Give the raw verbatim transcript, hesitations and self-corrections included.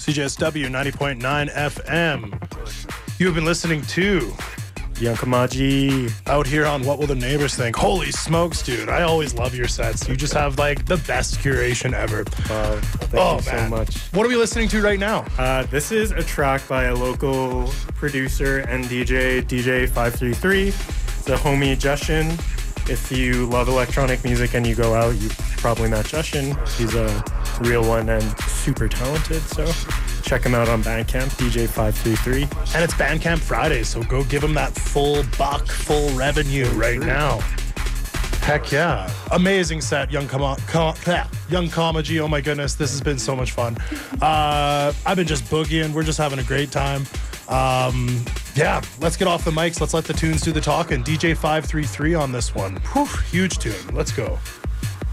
C J S W ninety point nine F M. You have been listening to Yankamaji out here on What Will the Neighbors Think. Holy smokes, dude. I always love your sets. You just have like the best curation ever. Wow, thank oh, you man. so much. What are we listening to right now? Uh, this is a track by a local producer and D J, D J five three three. It's a homie Jushin. If you love electronic music and you go out, you probably met Jushin. He's a real one and super talented, so check him out on Bandcamp, D J five three three. And it's Bandcamp Friday, so go give him that full buck, full revenue right now. Heck yeah. Amazing set, Young Kama, Ka, yeah, Young Kamaji. Oh my goodness, this has been so much fun. Uh, I've been just boogieing. We're just having a great time. Um, yeah, let's get off the mics. Let's let the tunes do the talking. D J five three three on this one. Whew, huge tune. Let's go.